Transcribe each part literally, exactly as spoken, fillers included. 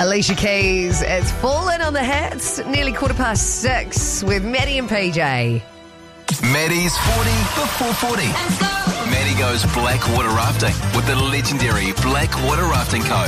Alicia Keys, it's fallen on the hats, nearly quarter past six with Maddie and P J. Maddie's forty before forty. Maddie goes blackwater rafting with the legendary Blackwater Rafting Co.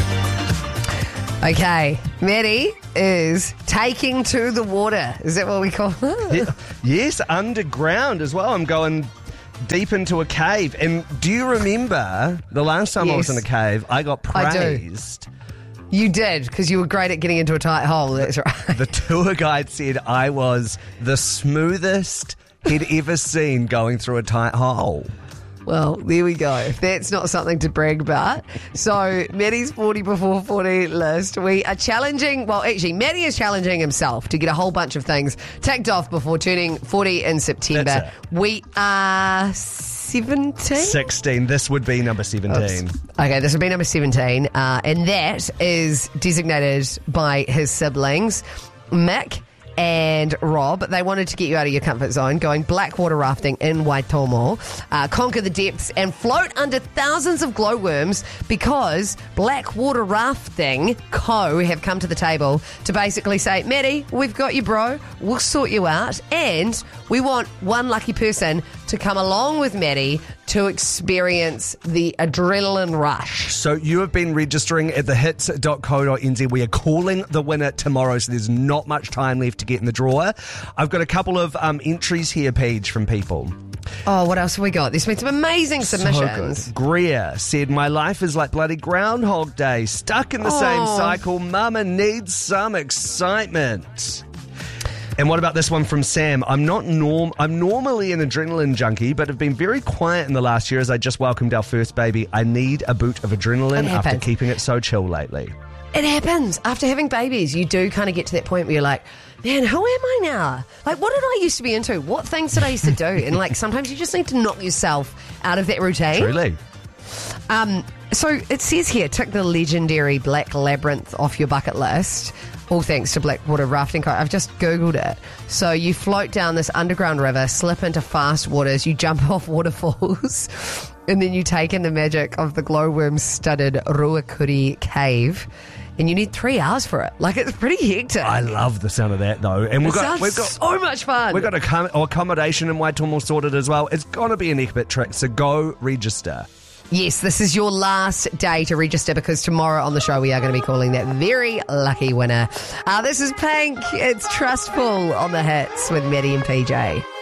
Okay, Maddie is taking to the water. Is that what we call it? Yeah. Yes, underground as well. I'm going deep into a cave. And do you remember the last time I was Yes. in a cave, I got I do. praised. You did, because you were great at getting into a tight hole. That's right. The tour guide said I was the smoothest he'd ever seen going through a tight hole. Well, there we go. That's not something to brag about. So, Maddie's forty before forty list. We are challenging, well, actually, Maddie is challenging himself to get a whole bunch of things ticked off before turning forty in September. That's it. We are seventeen? sixteen. This would be number seventeen. Oops. Okay, this would be number seventeen. Uh, and that is designated by his siblings, Mick and Rob. They wanted to get you out of your comfort zone, going blackwater rafting in Waitomo, uh, conquer the depths and float under thousands of glowworms, because Blackwater Rafting Co. have come to the table to basically say, Maddie, we've got you, bro. We'll sort you out. And we want one lucky person to come along with Maddie to experience the adrenaline rush. So you have been registering at the hits dot co dot n z. We are calling the winner tomorrow, so there's not much time left to get in the drawer. I've got a couple of um, entries here, Paige, from people. Oh, what else have we got? There's been some amazing submissions. So good. Greer said, my life is like bloody Groundhog Day, stuck in the Oh. same cycle. Mama needs some excitement. And what about this one from Sam? I'm not norm. I'm normally an adrenaline junkie, but have been very quiet in the last year as I just welcomed our first baby. I need a boot of adrenaline It after happens. keeping it so chill lately. It happens. After having babies, you do kind of get to that point where you're like, man, who am I now? Like, what did I used to be into? What things did I used to do? And, like, sometimes you just need to knock yourself out of that routine. Truly. Um, so it says here, tick the legendary Black Labyrinth off your bucket list. All thanks to Blackwater Rafting Co. I've just Googled it. So you float down this underground river, slip into fast waters, you jump off waterfalls, and then you take in the magic of the glowworm-studded Ruakuri Cave. And you need three hours for it. Like, it's pretty hectic. I love the sound of that, though. And we've It got sounds we've got so much fun. we've got accom- accommodation in Waitomo sorted as well. It's gonna be an epic trip. So go register. Yes, this is your last day to register, because tomorrow on the show we are going to be calling that very lucky winner. Uh, this is Pink. It's Trustful on the hits with Maddie and P J.